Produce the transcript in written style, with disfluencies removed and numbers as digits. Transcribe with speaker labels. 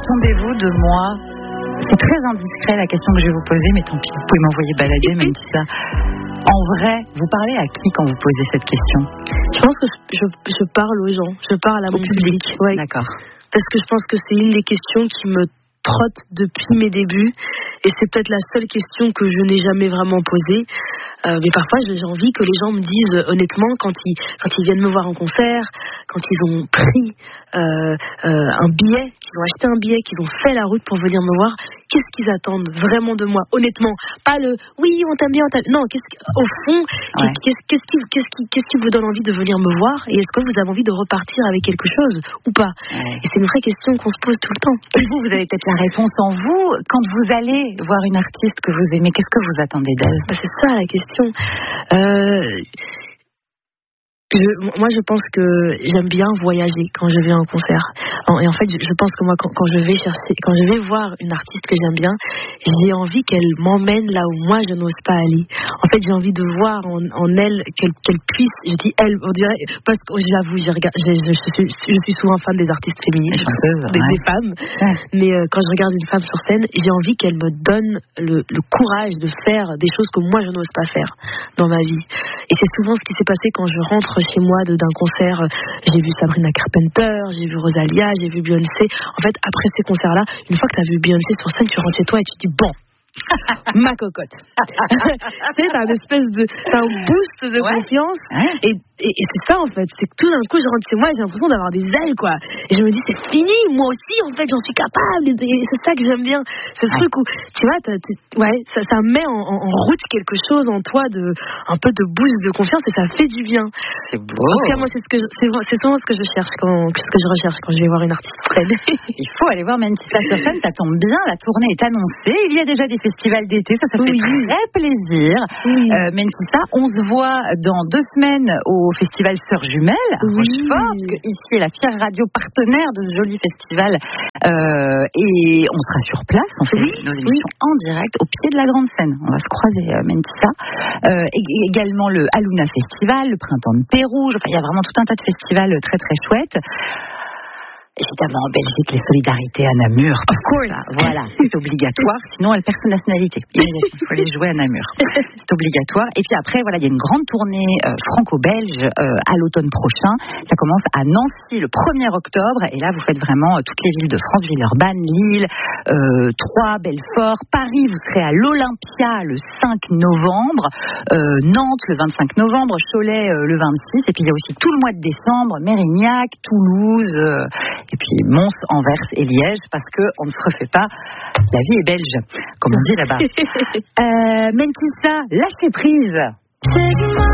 Speaker 1: qu'attendez-vous de moi? C'est très indiscret la question que je vais vous poser, mais tant pis, vous pouvez m'envoyer balader, même si ça. En vrai, vous parlez à qui quand vous posez cette question?
Speaker 2: Je pense que je parle aux gens, je parle à mon public.
Speaker 1: Ouais. D'accord.
Speaker 2: Parce que je pense que c'est une des questions qui me trotte depuis mes débuts, et c'est peut-être la seule question que je n'ai jamais vraiment posée. Mais parfois j'ai envie que les gens me disent honnêtement quand ils viennent me voir en concert, quand ils ont pris un billet, qu'ils ont acheté un billet, qu'ils ont fait la route pour venir me voir, qu'est-ce qu'ils attendent vraiment de moi, honnêtement, pas le oui on t'aime bien, non, au fond, qu'est-ce qui vous donne envie de venir me voir, et est-ce que vous avez envie de repartir avec quelque chose ou pas? Et c'est une vraie question qu'on se pose tout le temps.
Speaker 1: Et vous avez peut-être la réponse en vous. Quand vous allez voir une artiste que vous aimez, qu'est-ce que vous attendez d'elle?
Speaker 2: C'est ça la question. Moi, je pense que j'aime bien voyager quand je vais en concert. Et en fait, je pense que moi, quand je vais voir une artiste que j'aime bien, j'ai envie qu'elle m'emmène là où moi je n'ose pas aller. En fait, j'ai envie de voir en elle qu'elle puisse. Je dis elle, on dirait, parce que j'avoue, je suis souvent fan des artistes féminines, des femmes. Ouais. Mais quand je regarde une femme sur scène, j'ai envie qu'elle me donne le courage de faire des choses que moi je n'ose pas faire dans ma vie. Et c'est souvent ce qui s'est passé quand je rentre chez moi d'un concert. J'ai vu Sabrina Carpenter, j'ai vu Rosalia, j'ai vu Beyoncé. En fait, après ces concerts-là, une fois que tu as vu Beyoncé sur scène, tu rentres chez toi et tu te dis bon, ma cocotte. Tu sais, t'as un boost de confiance. Et c'est ça en fait, c'est que tout d'un coup je rentre chez moi et j'ai l'impression d'avoir des ailes quoi. Et je me dis c'est fini, moi aussi en fait j'en suis capable. Et c'est ça que j'aime bien, ce truc où tu vois, ça met en route quelque chose en toi, un peu de boost de confiance, et ça fait du bien.
Speaker 1: C'est beau.
Speaker 2: En tout cas moi c'est souvent ce que je cherche quand je vais voir une artiste sur scène.
Speaker 1: Il faut aller voir Mentissa sur scène, ça tombe bien, la tournée est annoncée, il y a déjà des festivals d'été, ça fait très plaisir. Mentissa, on se voit dans 2 semaines au festival Sœurs Jumelles à Rochefort, parce que ici est la fière radio partenaire de ce joli festival, et on sera sur place, on fait nos émissions en direct au pied de la grande scène, on va se croiser Mentissa, également le Aluna Festival, le Printemps de Pérouge, enfin il y a vraiment tout un tas de festivals très très chouettes. Évidemment, en Belgique, les solidarités à Namur. Of course. Voilà, c'est obligatoire. Sinon, elle perd sa nationalité. Il faut aller jouer à Namur. C'est obligatoire. Et puis après, voilà, il y a une grande tournée franco-belge à l'automne prochain. Ça commence à Nancy le 1er octobre. Et là, vous faites vraiment toutes les villes de France, Villeurbanne, Lille, Troyes, Belfort, Paris. Vous serez à l'Olympia le 5 novembre, Nantes le 25 novembre, Cholet le 26. Et puis, il y a aussi tout le mois de décembre, Mérignac, Toulouse... et puis Mons, Anvers et Liège, parce qu'on ne se refait pas, la vie est belge, comme on dit là-bas. Mentissa, lâchez prise.